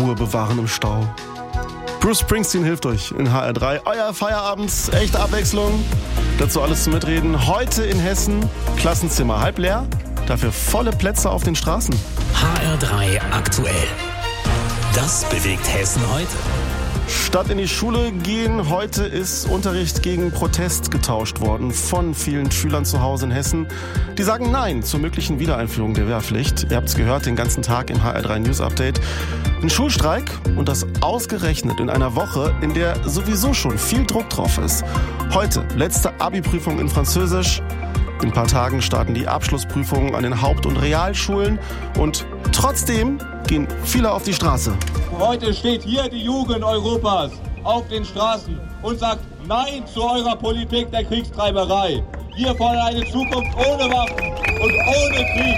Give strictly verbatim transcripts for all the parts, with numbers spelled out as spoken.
Ruhe bewahren im Stau. Bruce Springsteen hilft euch in H R drei. Euer Feierabend, echte Abwechslung. Dazu alles zum Mitreden. Heute in Hessen, Klassenzimmer halb leer, dafür volle Plätze auf den Straßen. H R drei aktuell. Das bewegt Hessen heute. Statt in die Schule gehen, heute ist Unterricht gegen Protest getauscht worden von vielen Schülern zu Hause in Hessen. Die sagen Nein zur möglichen Wiedereinführung der Wehrpflicht. Ihr habt es gehört, den ganzen Tag im H R drei News Update. Ein Schulstreik und das ausgerechnet in einer Woche, in der sowieso schon viel Druck drauf ist. Heute letzte Abi-Prüfung in Französisch. In ein paar Tagen starten die Abschlussprüfungen an den Haupt- und Realschulen. Und trotzdem gehen viele auf die Straße. Heute steht hier die Jugend Europas auf den Straßen und sagt Nein zu eurer Politik der Kriegstreiberei. Wir fordern eine Zukunft ohne Waffen und ohne Krieg.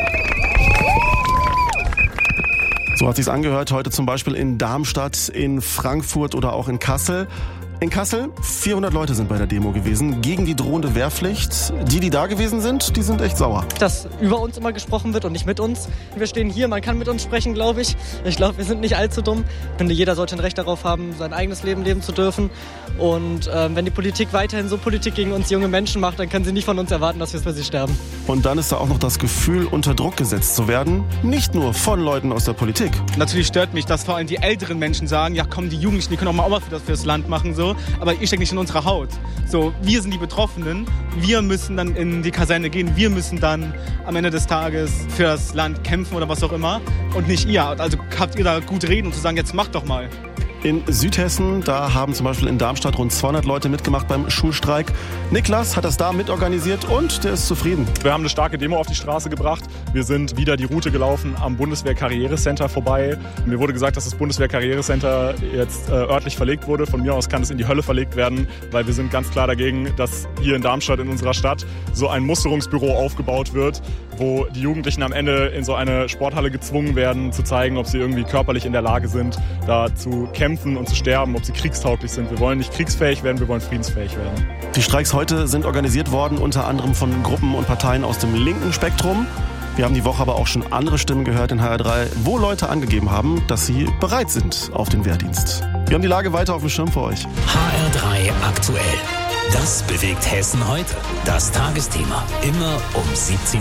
So hat sich's angehört, heute zum Beispiel in Darmstadt, in Frankfurt oder auch in Kassel. In Kassel, vierhundert Leute sind bei der Demo gewesen, gegen die drohende Wehrpflicht. Die, die da gewesen sind, die sind echt sauer. Dass über uns immer gesprochen wird und nicht mit uns. Wir stehen hier, man kann mit uns sprechen, glaube ich. Ich glaube, wir sind nicht allzu dumm. Ich finde, jeder sollte ein Recht darauf haben, sein eigenes Leben leben zu dürfen. Und ähm, wenn die Politik weiterhin so Politik gegen uns junge Menschen macht, dann können sie nicht von uns erwarten, dass wir für sie sterben. Und dann ist da auch noch das Gefühl, unter Druck gesetzt zu werden, nicht nur von Leuten aus der Politik. Natürlich stört mich, dass vor allem die älteren Menschen sagen, ja komm, die Jugendlichen, die können auch mal was für das, für das Land machen, so. Aber ich stecke nicht in unserer Haut. So, wir sind die Betroffenen, wir müssen dann in die Kaserne gehen, wir müssen dann am Ende des Tages für das Land kämpfen oder was auch immer und nicht ihr. Also habt ihr da gut reden und zu sagen, jetzt macht doch mal. In Südhessen, da haben zum Beispiel in Darmstadt rund zweihundert Leute mitgemacht beim Schulstreik. Niklas hat das da mitorganisiert und der ist zufrieden. Wir haben eine starke Demo auf die Straße gebracht. Wir sind wieder die Route gelaufen am Bundeswehr-Karrierecenter vorbei. Mir wurde gesagt, dass das Bundeswehr-Karrierecenter jetzt äh, örtlich verlegt wurde. Von mir aus kann es in die Hölle verlegt werden, weil wir sind ganz klar dagegen, dass hier in Darmstadt, in unserer Stadt, so ein Musterungsbüro aufgebaut wird, wo die Jugendlichen am Ende in so eine Sporthalle gezwungen werden, zu zeigen, ob sie irgendwie körperlich in der Lage sind, da zu kämpfen und zu sterben, ob sie kriegstauglich sind. Wir wollen nicht kriegsfähig werden, wir wollen friedensfähig werden. Die Streiks heute sind organisiert worden, unter anderem von Gruppen und Parteien aus dem linken Spektrum. Wir haben die Woche aber auch schon andere Stimmen gehört in H R drei, wo Leute angegeben haben, dass sie bereit sind auf den Wehrdienst. Wir haben die Lage weiter auf dem Schirm für euch. H R drei aktuell. Das bewegt Hessen heute. Das Tagesthema. Immer um siebzehn Uhr.